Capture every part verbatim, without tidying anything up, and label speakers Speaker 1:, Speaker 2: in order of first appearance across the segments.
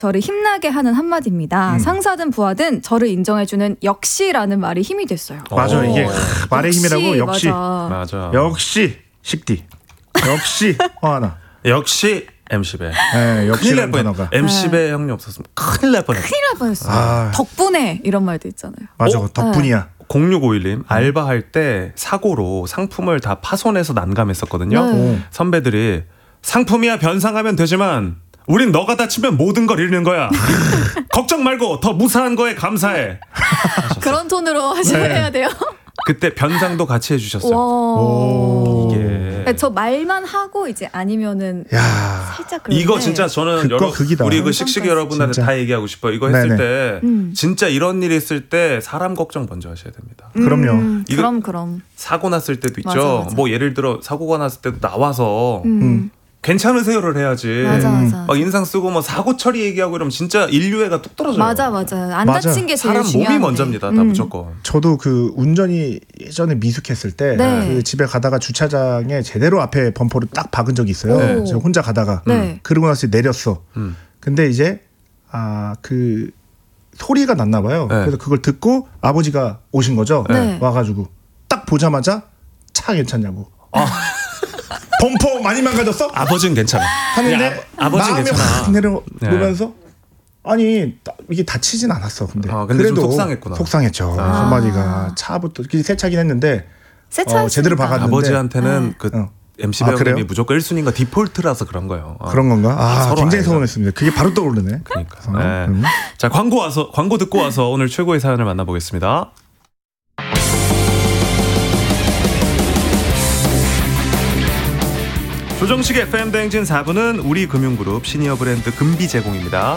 Speaker 1: 저를 힘나게 하는 한마디입니다.
Speaker 2: 음.
Speaker 1: 상사든 부하든 저를 인정해주는 역시라는 말이 힘이 됐어요.
Speaker 2: 맞아, 이게 말의
Speaker 1: 역시,
Speaker 2: 힘이라고. 역시
Speaker 1: 맞아.
Speaker 3: 맞아.
Speaker 2: 역시 식디, 역시 허하나,
Speaker 3: 역시 엠씨배.
Speaker 2: 네,
Speaker 3: 큰일
Speaker 2: 역시라는
Speaker 3: 날
Speaker 2: 단어가.
Speaker 3: 뻔. 엠씨배 형님 없었으면 큰일 날 뻔했어.
Speaker 1: 큰일 날 뻔했어요.
Speaker 2: 아.
Speaker 1: 덕분에 이런 말도 있잖아요.
Speaker 2: 맞아,
Speaker 3: 어?
Speaker 2: 덕분이야.
Speaker 3: 공육오일님 알바할 때 사고로 상품을 다 파손해서 난감했었거든요.
Speaker 1: 네.
Speaker 2: 오.
Speaker 3: 선배들이 상품이야 변상하면 되지만 우린 너가 다치면 모든 걸 잃는 거야. 걱정 말고 더 무사한 거에 감사해.
Speaker 1: 그런 톤으로 하셔야
Speaker 2: 네.
Speaker 1: 돼요.
Speaker 3: 그때 변상도 같이 해주셨어요.
Speaker 2: 오.
Speaker 3: 이게
Speaker 1: 저 말만 하고 이제 아니면은
Speaker 2: 야,
Speaker 1: 살짝 그런데
Speaker 3: 이거 진짜 저는
Speaker 2: 극과
Speaker 3: 여러,
Speaker 2: 극이다.
Speaker 3: 우리 그 식식이 여러분한테
Speaker 2: 진짜.
Speaker 3: 다 얘기하고 싶어요. 이거 했을
Speaker 2: 네네.
Speaker 3: 때
Speaker 1: 음.
Speaker 3: 진짜 이런 일이 있을 때 사람 걱정 먼저 하셔야 됩니다.
Speaker 2: 그럼요.
Speaker 1: 음,
Speaker 3: 이거-
Speaker 1: 그럼 그럼.
Speaker 3: 사고 났을 때도 있죠.
Speaker 1: 맞아, 맞아.
Speaker 3: 뭐 예를 들어 사고가 났을 때도 나와서
Speaker 1: 음.
Speaker 2: 음.
Speaker 3: 괜찮으세요를 해야지.
Speaker 1: 맞아
Speaker 2: 음.
Speaker 1: 맞아.
Speaker 3: 막 인상 쓰고 뭐 사고 처리 얘기하고 이러면 진짜 인류애가 뚝 떨어져요.
Speaker 1: 맞아 맞아. 안
Speaker 2: 맞아.
Speaker 1: 다친 게 제일
Speaker 3: 사람
Speaker 1: 중요한데.
Speaker 3: 몸이 먼저입니다. 다
Speaker 1: 음.
Speaker 3: 무조건.
Speaker 2: 저도 그 운전이 예전에 미숙했을 때
Speaker 1: 네.
Speaker 2: 그 집에 가다가 주차장에 제대로 앞에 범퍼를 딱 박은 적이 있어요.
Speaker 1: 네.
Speaker 2: 제가 혼자 가다가
Speaker 1: 네.
Speaker 2: 그러고 나서 내렸어.
Speaker 3: 음.
Speaker 2: 근데 이제 아 그 소리가 났나 봐요.
Speaker 3: 네.
Speaker 2: 그래서 그걸 듣고 아버지가 오신 거죠.
Speaker 1: 네.
Speaker 2: 와가지고 딱 보자마자 차 괜찮냐고.
Speaker 3: 아.
Speaker 2: 범퍼 많이 망가졌어?
Speaker 3: 아버지는 괜찮아.
Speaker 2: 하는데
Speaker 3: 아, 아버지는
Speaker 2: 마음이
Speaker 3: 괜찮아.
Speaker 2: 확 내려오면서 아니 나- 이게 다치진 않았어. 근데,
Speaker 3: 아, 근데 좀
Speaker 2: 그래도
Speaker 3: 속상했구나.
Speaker 2: 속상했죠.
Speaker 3: 아.
Speaker 2: 한마디가 차부터 새 차긴 했는데
Speaker 1: 새
Speaker 2: 어,
Speaker 1: 차였으니까.
Speaker 2: 제대로 박았는데
Speaker 3: 아버지한테는
Speaker 1: 네.
Speaker 3: 그
Speaker 2: 어.
Speaker 3: 엠씨
Speaker 2: 아,
Speaker 3: 배우님이
Speaker 2: 그래요?
Speaker 3: 무조건 일 순위가 디폴트라서 그런 거예요. 어.
Speaker 2: 그런 건가? 아,
Speaker 3: 서로
Speaker 2: 굉장히
Speaker 3: 알죠.
Speaker 2: 서운했습니다. 그게 바로 떠오르네.
Speaker 3: 그러니까.
Speaker 2: 어,
Speaker 3: 네.
Speaker 2: 음.
Speaker 3: 자, 광고 와서 광고 듣고 와서 오늘 최고의 사연을 만나보겠습니다. 조정식의 에프엠 대행진 사 부는 우리금융그룹 시니어 브랜드 금비 제공입니다.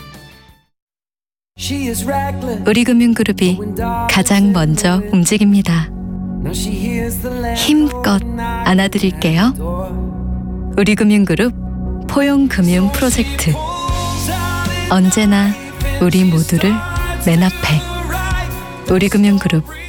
Speaker 4: 우리금융그룹이 가장 먼저 움직입니다. 힘껏 안아드릴게요. 우리금융그룹 포용금융 프로젝트. 언제나 우리 모두를 맨 앞에. 우리금융그룹